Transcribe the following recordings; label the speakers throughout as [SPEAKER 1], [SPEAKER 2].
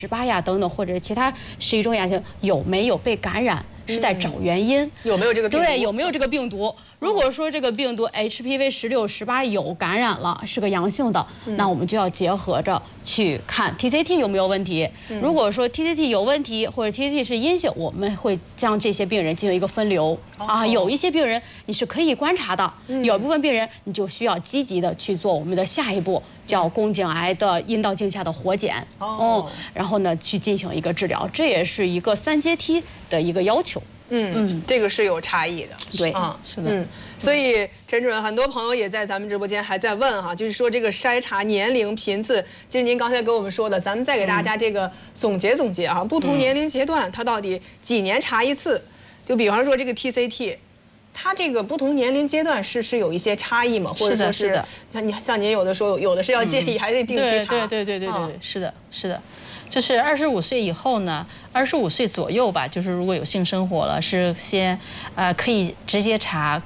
[SPEAKER 1] 18呀等等，或者是其他11种亚型有没有被感染，是在找原因，
[SPEAKER 2] 有没有这个病毒？
[SPEAKER 1] 对，有没有这个病毒？如果说这个病毒 HPV16、18有感染了，是个阳性的，那我们就要结合着去看 TCT 有没有问题。如果说 TCT 有问题，或者 TCT 是阴性，我们会将这些病人进行一个分流啊。有一些病人你是可以观察的，有部分病人你就需要积极的去做我们的下一步，叫宫颈癌的阴道镜下的活检然后呢去进行一个治疗，这也是一个3阶梯的一个要求。
[SPEAKER 2] 这个是有差异的，
[SPEAKER 1] 对，
[SPEAKER 2] 是的，所以陈主任，很多朋友也在咱们直播间还在问哈，就是说这个筛查年龄频次，其实您刚才跟我们说的，咱们再给大家这个总结总结啊，不同年龄阶段它到底几年查一次？就比方说这个 TCT。它这个不同年龄阶段是有一些差异吗？或者说是像您有的说有的是要建议还得定期查。
[SPEAKER 3] 对，是的。就是25岁以后呢，25岁左右吧，就是如果有性生活了，是先可以直接查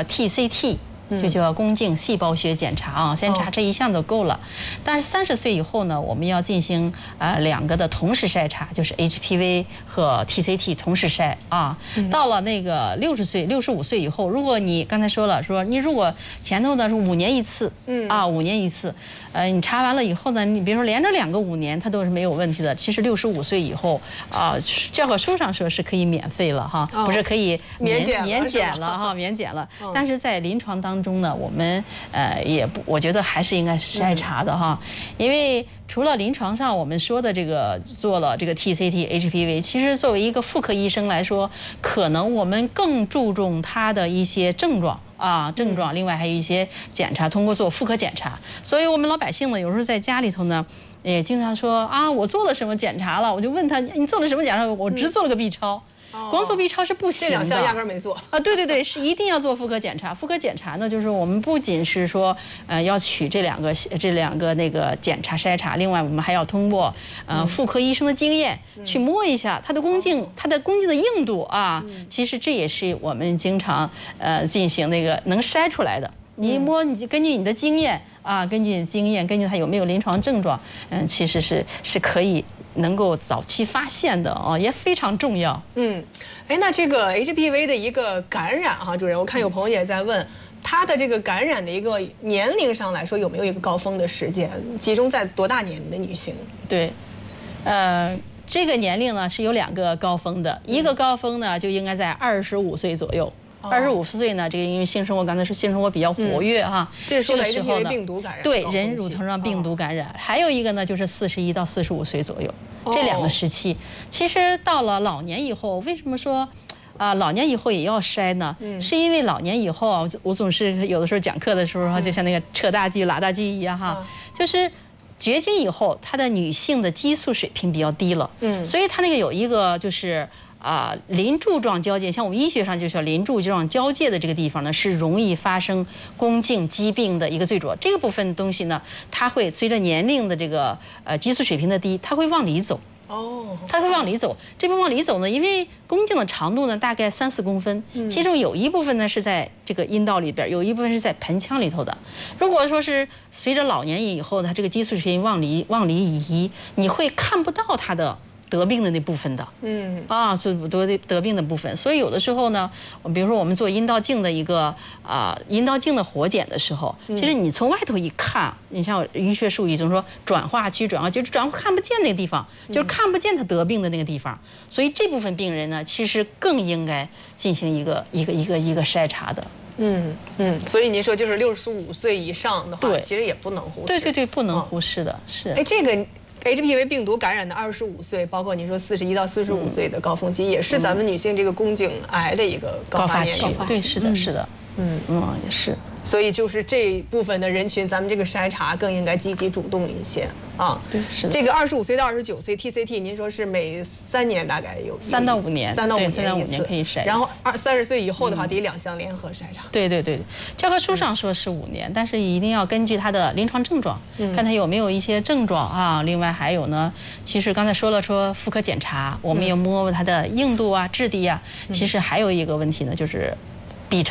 [SPEAKER 3] TCT。就叫宫颈细胞学检查啊，先查这一项就够了。但是30岁以后呢，我们要进行2个的同时筛查，就是 HPV 和 TCT 同时筛啊。到了那个65岁以后，如果你刚才说了，说你如果前头呢是5年一次，5年一次，你查完了以后呢，你比如说连着2个5年，它都是没有问题的。其实65岁以后教科书上说是可以免费了哈，不是可以免检了哈，免检了。但是在临床当中呢，我们我觉得还是应该筛查的哈，因为除了临床上我们说的这个做了这个 TCT、HPV， 其实作为一个妇科医生来说，可能我们更注重它的一些症状。另外还有一些检查，通过做妇科检查。所以我们老百姓呢，有时候在家里头呢，也经常说我做了什么检查了，我就问他你做了什么检查，我只做了个 B 超。光做 B 超是不行的，
[SPEAKER 2] 这2项压根没做
[SPEAKER 3] 对，是一定要做妇科检查。妇科检查呢，就是我们不仅是说要取这两个那个检查筛查，另外我们还要通过妇科医生的经验去摸一下它的宫颈的硬度啊。其实这也是我们经常进行那个能筛出来的。你一摸，你就根据你的经验根据它有没有临床症状，其实是可以能够早期发现的也非常重要。
[SPEAKER 2] 那这个 HPV 的一个感染主任，我看有朋友也在问，它的这个感染的一个年龄上来说，有没有一个高峰的时间，集中在多大年龄的女性？
[SPEAKER 3] 对，这个年龄呢是有2个高峰的，一个高峰呢就应该在25岁左右。25岁呢，这个因为性生活，刚才说性生活比较活跃
[SPEAKER 2] 这个时候呢，病毒感染
[SPEAKER 3] 对人乳头上病毒感染，还有一个呢就是41到45岁左右，这2个时期。其实到了老年以后，为什么说老年以后也要筛呢？是因为老年以后我总是有的时候讲课的时候就像那个扯大锯拉大锯一样就是绝经以后，她的女性的激素水平比较低了，所以她那个有一个就是鳞柱状交界，像我们医学上就叫鳞柱状交界的这个地方呢，是容易发生宫颈疾病的一个最主要这个部分东西呢，它会随着年龄的这个激素水平的低，它会往里走。它会往里走。这边往里走呢，因为宫颈的长度呢大概3-4公分，其中有一部分呢是在这个阴道里边，有一部分是在盆腔里头的。如果说是随着老年以后，它这个激素水平往里移，你会看不到它的得病的那部分的，是得病的部分。所以有的时候呢，比如说我们做阴道镜的一个阴道镜的活检的时候，其实你从外头一看，你像医学术语就是说转化区看不见那个地方，就是看不见他得病的那个地方。所以这部分病人呢，其实更应该进行一个筛查的。
[SPEAKER 2] 所以您说就是65岁以上的话，其实也不能忽视。
[SPEAKER 3] 对，不能忽视的是。
[SPEAKER 2] 这个。HPV 病毒感染的25岁，包括你说41到45岁的高峰期，也是咱们女性这个宫颈癌的一个高发年龄。
[SPEAKER 3] 对，是的，也是。
[SPEAKER 2] 所以就是这部分的人群，咱们这个筛查更应该积极主动一些
[SPEAKER 3] 对，是的。
[SPEAKER 2] 这个25岁到29岁 TCT， 您说是每3年大概有
[SPEAKER 3] 3到5年
[SPEAKER 2] ，3到5年
[SPEAKER 3] 可以筛。
[SPEAKER 2] 然后30岁以后的话，得2项联合筛查。
[SPEAKER 3] 对，教科书上说是5年，但是一定要根据它的临床症状，看它有没有一些症状另外还有呢，其实刚才说妇科检查，我们也摸摸它的硬度质地其实还有一个问题呢，就是 B 超。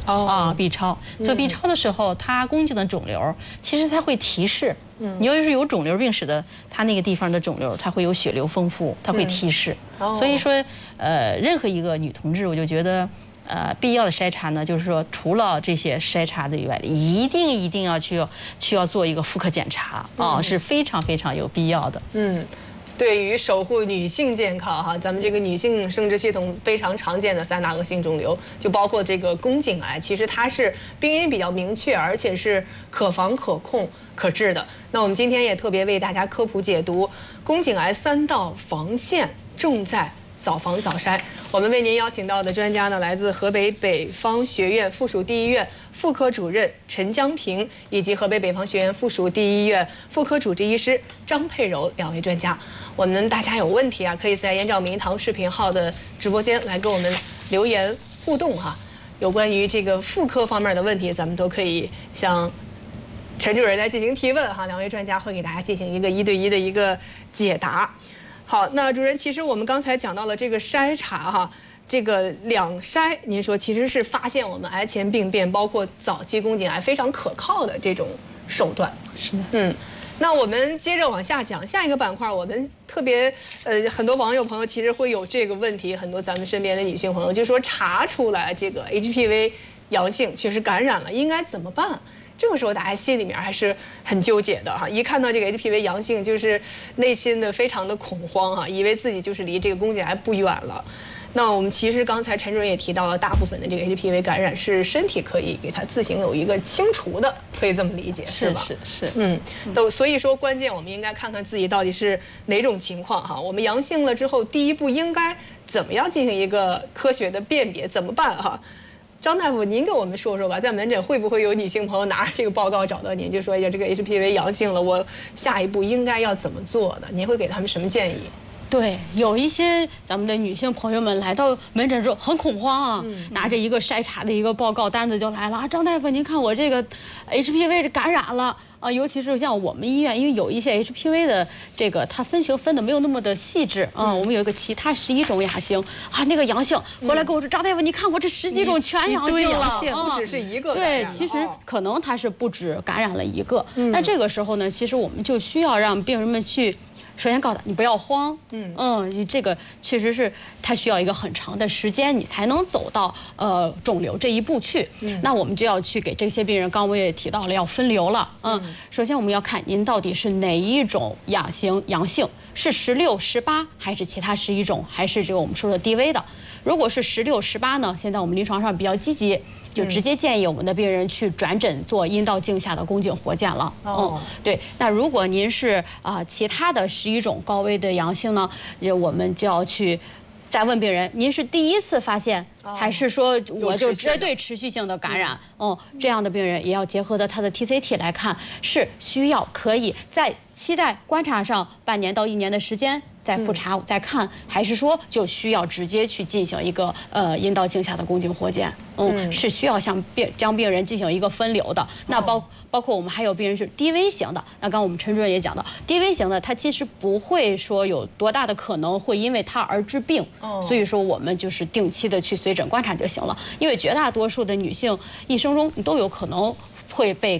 [SPEAKER 3] ，B 超。做 B 超的时候，它宫颈的肿瘤，其实它会提示，你要是有肿瘤病史的，它那个地方的肿瘤，它会有血流丰富，它会提示。所以说，任何一个女同志，我就觉得。必要的筛查呢，就是说，除了这些筛查的以外，一定要需要做一个妇科检查啊，是非常非常有必要的。
[SPEAKER 2] 对于守护女性健康哈，咱们这个女性生殖系统非常常见的3大恶性肿瘤，就包括这个宫颈癌，其实它是病因比较明确，而且是可防可控可治的。那我们今天也特别为大家科普解读宫颈癌3道防线，重在早防早筛。我们为您邀请到的专家呢，来自河北北方学院附属第一医院妇科主任陈江平，以及河北北方学院附属第一医院妇科主治医师张佩柔2位专家。我们大家有问题啊，可以在燕赵明堂视频号的直播间来跟我们留言互动哈。有关于这个妇科方面的问题，咱们都可以向陈主任来进行提问哈，2位专家会给大家进行一个1对1的一个解答。好，那主任，其实我们刚才讲到了这个筛查哈，这个2筛，您说其实是发现我们癌前病变，包括早期宫颈癌非常可靠的这种手段。
[SPEAKER 3] 是的，
[SPEAKER 2] 那我们接着往下讲，下一个板块，我们特别很多网友朋友其实会有这个问题，很多咱们身边的女性朋友就说查出来这个 HPV 阳性，确实感染了，应该怎么办？这个时候大家心里面还是很纠结的哈，一看到这个 HPV 阳性，就是内心的非常的恐慌哈，以为自己就是离这个宫颈癌不远了。那我们其实刚才陈主任也提到了，大部分的这个 HPV 感染是身体可以给它自行有一个清除的，可以这么理解是吧？
[SPEAKER 3] 是，
[SPEAKER 2] 所以说关键我们应该看看自己到底是哪种情况哈。我们阳性了之后，第一步应该怎么样进行一个科学的辨别，怎么办哈？张大夫，您给我们说说吧，在门诊会不会有女性朋友拿着这个报告找到您，就说呀，这个 HPV 阳性了，我下一步应该要怎么做的？您会给他们什么建议？
[SPEAKER 1] 对，有一些咱们的女性朋友们来到门诊之后很恐慌啊，拿着一个筛查的一个报告单子就来了啊，张大夫，您看我这个 HPV 感染了啊，尤其是像我们医院，因为有一些 HPV 的这个它分型分的没有那么的细致啊，我们有一个其他11种亚型啊，那个阳性过来跟我说，张大夫，你看我这10几种全阳性了，
[SPEAKER 2] 不只是一个
[SPEAKER 1] 对，其实可能它是不止感染了一个，那这个时候呢，其实我们就需要让病人们去。首先告诉他，你不要慌，这个确实是它需要一个很长的时间，你才能走到肿瘤这一步去。那我们就要去给这些病人，刚我也提到了要分流了，首先我们要看您到底是哪一种亚型阳性，是16、18还是其他11种，还是这个我们说的低危的。如果是16、18呢，现在我们临床上比较积极，就直接建议我们的病人去转诊做阴道镜下的宫颈活检了。对。那如果您是其他的11种高危的阳性呢，我们就要去再问病人，您是第一次发现，还是说我就绝对持续性的感染？这样的病人也要结合着他的 TCT 来看，是需要可以在期待观察上半年到1年的时间。再复查再看，还是说就需要直接去进行一个阴道镜下的宫颈活检？是需要将病人进行一个分流的。那包括我们还有病人是低危型的。那刚刚我们陈主任也讲到，低危型的它其实不会说有多大的可能会因为它而致病，所以说我们就是定期的去随诊观察就行了。因为绝大多数的女性一生中都有可能会被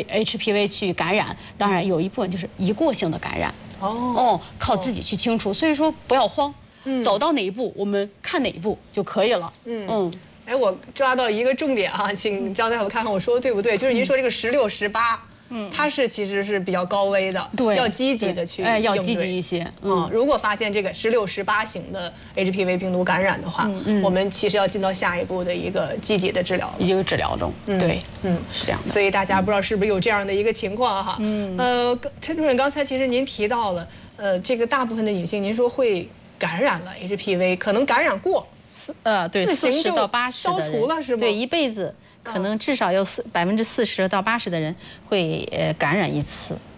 [SPEAKER 1] HPV 去感染，当然有一部分就是一过性的感染。靠自己去清除，所以说不要慌，走到哪一步我们看哪一步就可以了。
[SPEAKER 2] 哎，我抓到一个重点啊，请张大夫看看我说的对不对？就是您说这个16、18。它其实是比较高危的，
[SPEAKER 1] 对，
[SPEAKER 2] 要积极的去应对，
[SPEAKER 1] 要积极一些。
[SPEAKER 2] 如果发现这个16、18型的 HPV 病毒感染的话，我们其实要进到下一步的一个积极的治疗，
[SPEAKER 1] 一个治疗中。对，是这样的。
[SPEAKER 2] 所以大家不知道是不是有这样的一个情况哈？陈主任刚才其实您提到了，这个大部分的女性，您说会感染了 HPV， 可能感染过，
[SPEAKER 3] 对，40到80
[SPEAKER 2] 消除了是吗？
[SPEAKER 3] 对，一辈子。可能至少有40%到80%的人会感染一次，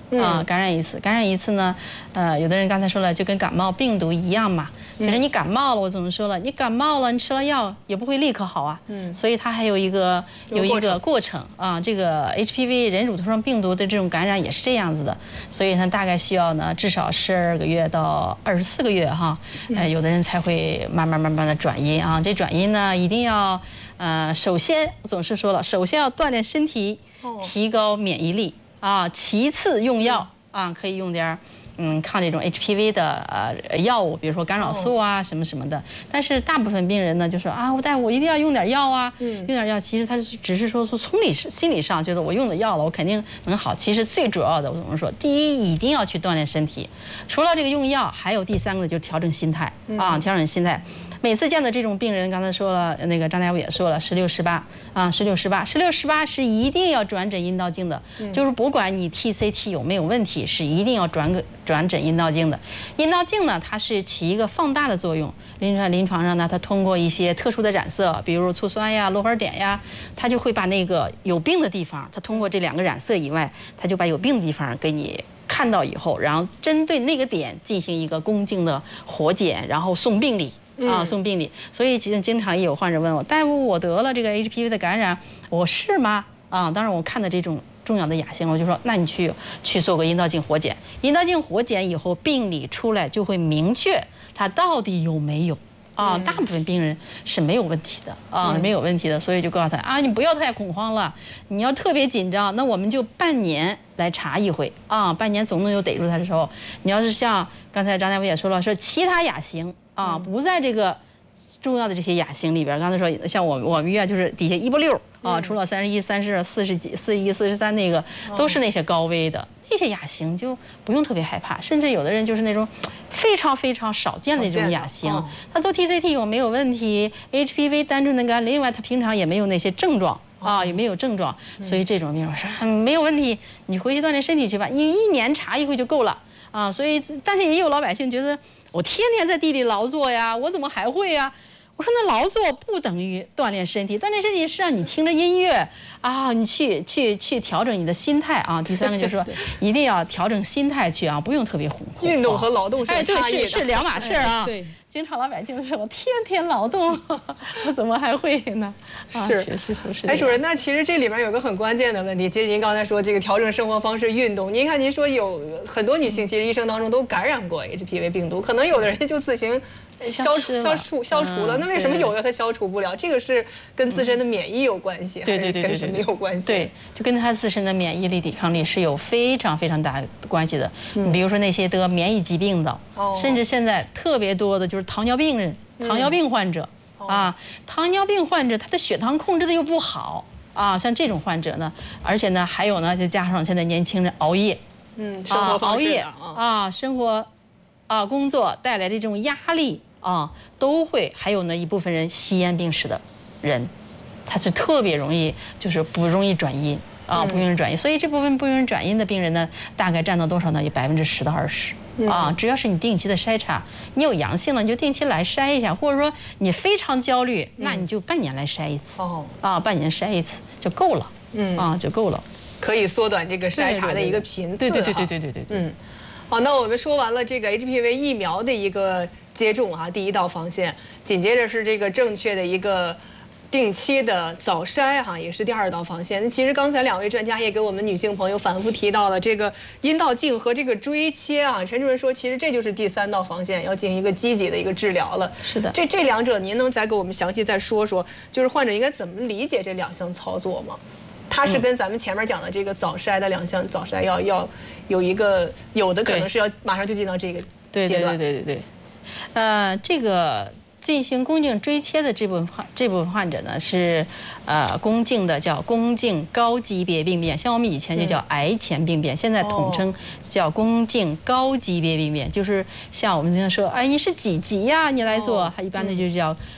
[SPEAKER 3] 感染一次呢，有的人刚才说了，就跟感冒病毒一样嘛。其实你感冒了，我怎么说了？你感冒了，你吃了药也不会立刻好啊。所以它还有一个过程啊。这个 HPV 人乳头上病毒的这种感染也是这样子的，所以它大概需要呢至少12个月到24个月哈，有的人才会慢慢的转阴啊。这转阴呢，一定要首先我总是说了，首先要锻炼身体，提高免疫力啊，其次用药啊，可以用点抗这种 HPV 的药物，比如说干扰素啊什么什么的。但是大部分病人呢就说啊，我一定要用点药啊，用点药。其实他只是说从心理上觉得我用了药了，我肯定能好。其实最主要的我怎么说？第一，一定要去锻炼身体。除了这个用药，还有第3个就是调整心态啊，调整心态。每次见到这种病人，刚才说了，那个张大夫也说了，16、18啊，16、18是一定要转诊阴道镜的，就是不管你 TCT 有没有问题，是一定要转诊阴道镜的。阴道镜呢，它是起一个放大的作用。临床上呢，它通过一些特殊的染色，比如醋酸呀、罗纹点呀，它就会把那个有病的地方，它通过这2个染色以外，它就把有病的地方给你看到以后，然后针对那个点进行一个宫颈的活检，然后送病理。送病理，所以经常也有患者问我，大夫，我得了这个 HPV 的感染，我是吗？当然我看到这种重要的亚型，我就说，那你去做个阴道镜活检，阴道镜活检以后，病理出来就会明确它到底有没有。大部分病人是没有问题的没有问题的，所以就告诉他你不要太恐慌了，你要特别紧张，那我们就半年来查一回半年总能有逮住他的时候。你要是像刚才张大夫也说了，说其他亚型不在这个重要的这些亚型里边，刚才说像我们医院就是底下1不6除了31、30、40几、41、43那个都是那些高危的。那些亚型就不用特别害怕，甚至有的人就是那种非常非常少见的那种亚型，他做 TCT 有没有问题 ？HPV 单纯的感染，另外他平常也没有那些症状也没有症状，所以这种病人说没有问题，你回去锻炼身体去吧，你1年查一回就够了所以，但是也有老百姓觉得我天天在地里劳作呀，我怎么还会呀？我说那劳作不等于锻炼身体，锻炼身体是让你听着音乐你去调整你的心态第3个就是说一定要调整心态去不用特别恐慌。
[SPEAKER 2] 运动和劳动是有差异的，
[SPEAKER 3] 是2码事对。经常老百姓说我天天劳动，我怎么还会呢？
[SPEAKER 2] 是。主任，那其实这里面有个很关键的问题，其实您刚才说这个调整生活方式、运动，您看您说有很多女性其实一生当中都感染过 HPV 病毒，可能有的人就自行消除了，那为什么有的它消除不了？这个是跟自身的免疫有关系，
[SPEAKER 3] 对，
[SPEAKER 2] 跟什么有关系？
[SPEAKER 3] 对，就跟他自身的免疫力、抵抗力是有非常非常大的关系的。你比如说那些得免疫疾病的，甚至现在特别多的就是糖尿病人、糖尿病患者糖尿病患者他的血糖控制的又不好像这种患者呢，而且呢还有呢，就加上现在年轻人熬夜，
[SPEAKER 2] 生活方式
[SPEAKER 3] 熬夜生活工作带来的这种压力都会，还有呢一部分人吸烟病史的人，他是特别容易就是不容易转阴不容易转阴，所以这部分不容易转阴的病人呢，大概占到多少呢？有10%到20%。只要是你定期的筛查，你有阳性了，你就定期来筛一下，或者说你非常焦虑，那你就半年来筛一次半年筛一次就够了就够了，
[SPEAKER 2] 可以缩短这个筛查的一个频次。
[SPEAKER 3] 对。
[SPEAKER 2] 好，那我们说完了这个 HPV 疫苗的一个接种第一道防线，紧接着是这个正确的一个定期的早筛也是第2道防线。那其实刚才2位专家也给我们女性朋友反复提到了这个阴道镜和这个锥切陈主任说，其实这就是第3道防线，要进行一个积极的一个治疗了。
[SPEAKER 3] 是的，
[SPEAKER 2] 这2者您能再给我们详细再说说，就是患者应该怎么理解这2项操作吗？它是跟咱们前面讲的这个早筛的2项早筛要有一个，有的可能是要马上就进到这个阶段。
[SPEAKER 3] 对，这个进行宫颈锥切的这部分患者呢是宫颈的叫宫颈高级别病变，像我们以前就叫癌前病变，现在统称叫宫颈高级别病变，就是像我们经常说，你是几级呀？你来做，一般的就叫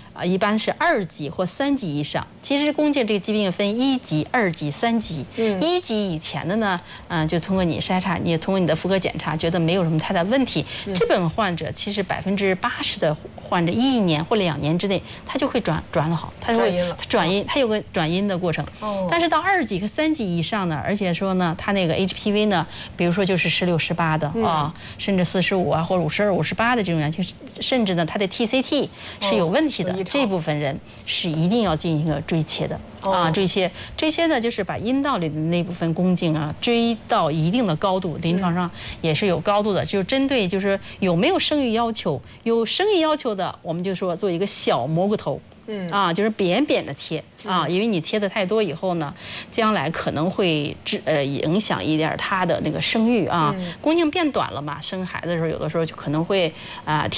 [SPEAKER 3] 一般是2级或3级以上。其实宫颈这个疾病分1级、2级、3级。1级以前的呢，就通过你筛查，你通过你的妇科检查，觉得没有什么太大问题。这部分患者其实80%的患者1年或2年之内，他就会转得好，他转阴，他有个转阴的过程。但是到2级和3级以上呢，而且说呢，他那个 HPV 呢，比如说就是16、18的啊，甚至45啊或者52、58的这种人，甚至呢他的 TCT 是有问题的，这部分人是一定要进行一个追切的。追切呢，就是把阴道里的那部分宫颈啊追到一定的高度，临床上也是有高度的，就针对就是有没有生育要求，有生育要求的，我们就说做一个小蘑菇头。就是扁着切啊，因为你切的太多以后呢，将来可能会影响一点它的那个生育啊，宫颈变短了嘛，生孩子的时候有的时候就可能会